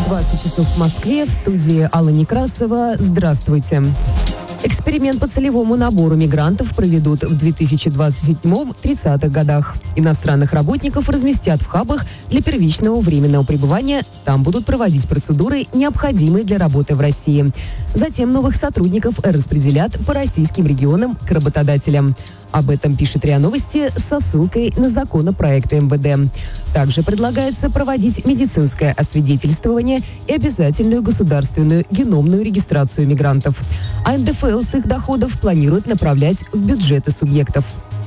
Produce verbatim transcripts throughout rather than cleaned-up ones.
двадцать часов в Москве, в студии Алла Некрасова. Здравствуйте. Эксперимент по целевому набору мигрантов проведут в две тысячи двадцать седьмом — тридцатых годах. Иностранных работников разместят в хабах для первичного временного пребывания. Там будут проводить процедуры, необходимые для работы в России. Затем новых сотрудников распределят по российским регионам к работодателям. Об этом пишет РИА Новости со ссылкой на законопроект эм вэ дэ. Также предлагается проводить медицинское освидетельствование и обязательную государственную геномную регистрацию мигрантов. А эн дэ эф эл с их доходов планирует направлять в бюджеты субъектов.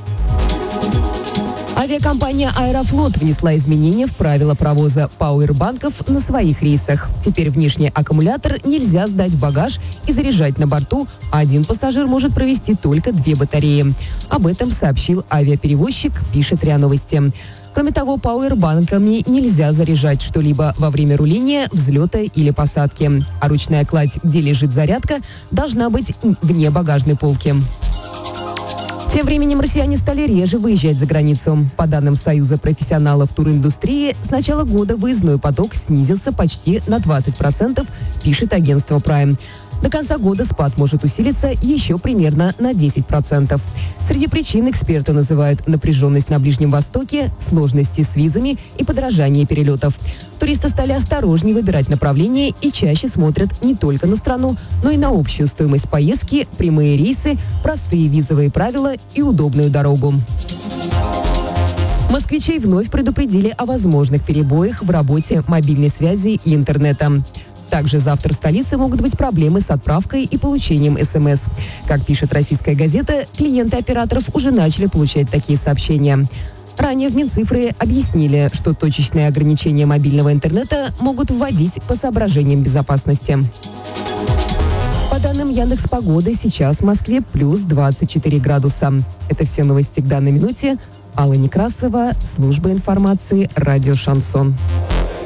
Авиакомпания «Аэрофлот» внесла изменения в правила провоза пауэрбанков на своих рейсах. Теперь внешний аккумулятор нельзя сдать в багаж и заряжать на борту, а один пассажир может провести только две батареи. Об этом сообщил авиаперевозчик, пишет РИА Новости. Кроме того, пауэрбанками нельзя заряжать что-либо во время руления, взлета или посадки. А ручная кладь, где лежит зарядка, должна быть вне багажной полки. Тем временем россияне стали реже выезжать за границу. По данным Союза профессионалов туриндустрии, с начала года выездной поток снизился почти на двадцать процентов, пишет агентство Prime. До конца года спад может усилиться еще примерно на десять процентов. Среди причин эксперты называют напряженность на Ближнем Востоке, сложности с визами и подорожание перелетов. Туристы стали осторожнее выбирать направление и чаще смотрят не только на страну, но и на общую стоимость поездки, прямые рейсы, простые визовые правила и удобную дорогу. Москвичей вновь предупредили о возможных перебоях в работе мобильной связи и интернета. Также завтра в столице могут быть проблемы с отправкой и получением эс эм эс. Как пишет российская газета, клиенты операторов уже начали получать такие сообщения. Ранее в Минцифры объяснили, что точечные ограничения мобильного интернета могут вводить по соображениям безопасности. По данным Яндекс.Погоды, сейчас в Москве плюс двадцать четыре градуса. Это все новости к данной минуте. Алла Некрасова, служба информации «Радио Шансон».